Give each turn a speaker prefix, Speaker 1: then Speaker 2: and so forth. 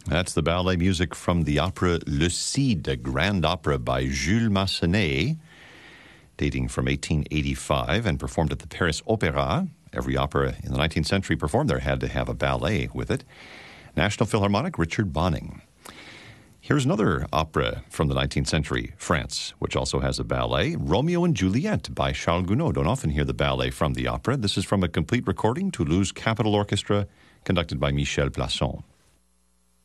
Speaker 1: That's the ballet music from the opera Le Cid, a grand opera by Jules Massenet, dating from 1885 and performed at the Paris Opéra. Every opera in the 19th century performed there had to have a ballet with it. National Philharmonic, Richard Bonning. Here's another opera from the 19th century, France, which also has a ballet, Romeo and Juliet by Charles Gounod. Don't often hear the ballet from the opera. This is from a complete recording, Toulouse Capitol Orchestra, conducted by Michel Plasson.